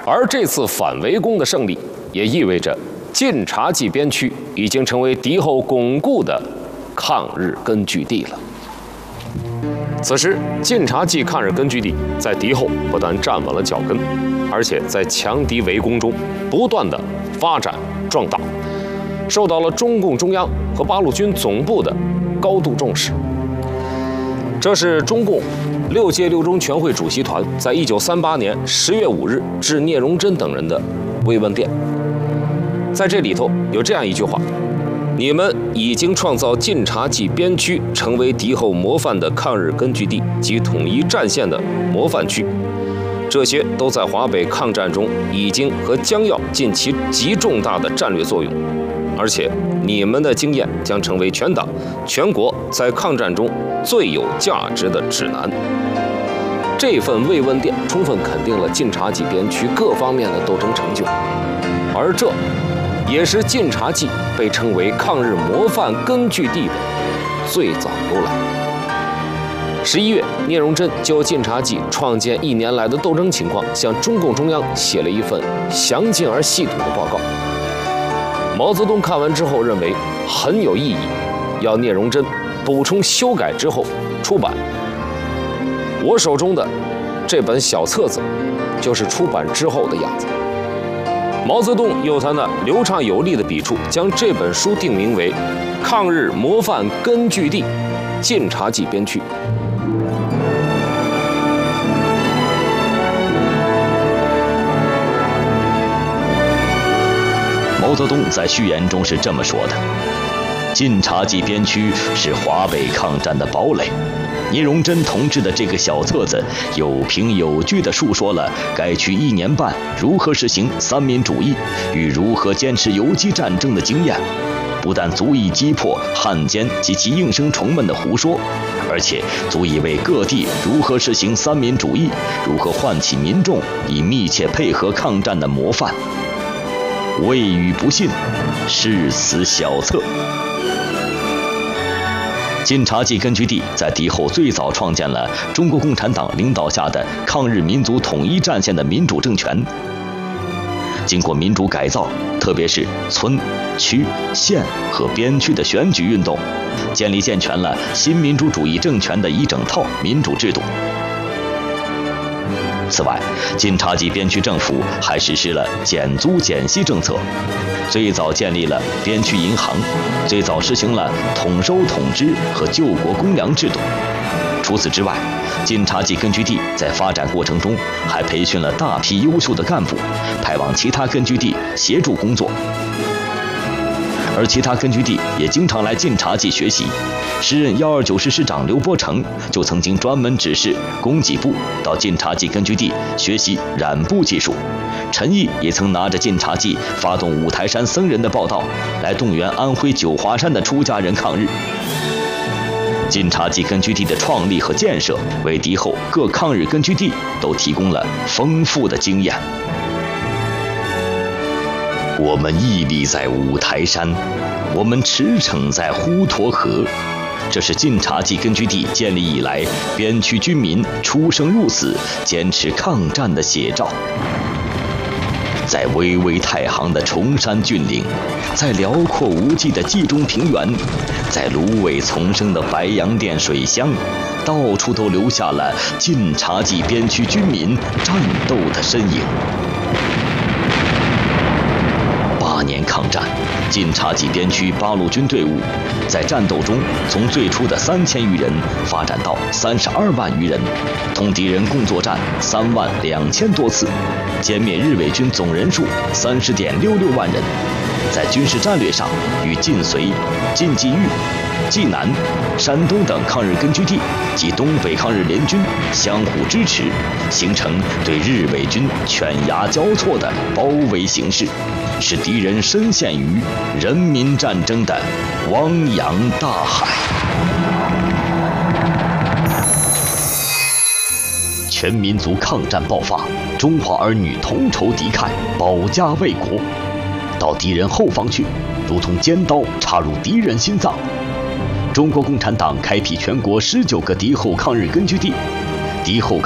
而这次反围攻的胜利，也意味着晋察冀边区已经成为敌后巩固的抗日根据地了。此时，晋察冀抗日根据地在敌后不但站稳了脚跟，而且在强敌围攻中不断的发展壮大，受到了中共中央和八路军总部的高度重视。这是中共6届六中全会主席团在1938年10月5日致聂荣臻等人的慰问电。在这里头有这样一句话：你们已经创造晋察冀边区成为敌后模范的抗日根据地及统一战线的模范区，这些都在华北抗战中已经和将要尽其极重大的战略作用，而且你们的经验将成为全党全国在抗战中最有价值的指南。这份慰问电充分肯定了晋察冀边区各方面的斗争成就，而这也是晋察冀被称为抗日模范根据地的最早由来。11月，聂荣臻就晋察冀创建1年来的斗争情况向中共中央写了一份详尽而细土的报告。毛泽东看完之后认为很有意义，要聂荣臻补充修改之后出版。我手中的这本小册子就是出版之后的样子。毛泽东用他那流畅有力的笔触，将这本书定名为《抗日模范根据地晋察冀边区》。 毛泽东在序言中是这么说的：晋察冀边区是华北抗战的堡垒。聂荣臻同志的这个小册子有凭有据地述说了该区1年半如何实行三民主义与如何坚持游击战争的经验，不但足以击破汉奸及其应声虫们的胡说，而且足以为各地如何实行三民主义、如何唤起民众以密切配合抗战的模范。未予不信，是此小册。晋察冀根据地在敌后最早创建了中国共产党领导下的抗日民族统一战线的民主政权。经过民主改造，特别是村、区、县和边区的选举运动，建立健全了新民主主义政权的一整套民主制度。此外，晋察冀边区政府还实施了减租减息政策，最早建立了边区银行，最早实行了统收统支和救国公粮制度。除此之外，晋察冀根据地在发展过程中还培训了大批优秀的干部，派往其他根据地协助工作。而其他根据地也经常来晋察冀学习。时任129师师长刘伯承就曾经专门指示供给部到晋察冀根据地学习染布技术。陈毅也曾拿着晋察冀发动五台山僧人的报道，来动员安徽九华山的出家人抗日。晋察冀根据地的创立和建设，为敌后各抗日根据地都提供了丰富的经验。我们屹立在五台山，我们驰骋在滹沱河，这是晋察冀根据地建立以来边区军民出生入死、坚持抗战的写照。在巍巍太行的崇山峻岭，在辽阔无际的冀中平原，在芦苇丛生的白洋淀水乡，到处都留下了晋察冀边区军民战斗的身影。8年抗战，晋察冀边区八路军队伍在战斗中从最初的3000余人发展到32万余人，同敌人共作战3万2000多次，歼灭日伪军总人数30.66万人。在军事战略上，与晋绥、晋冀豫、冀南、山东等抗日根据地及东北抗日联军相互支持，形成对日伪军犬牙交错的包围形势，使敌人深陷于人民战争的汪洋大海。全民族抗战爆发，中华儿女同仇敌忾，保家卫国。到敌人后方去，如同尖刀插入敌人心脏。中国共产党开辟全国19个敌后抗日根据地，敌后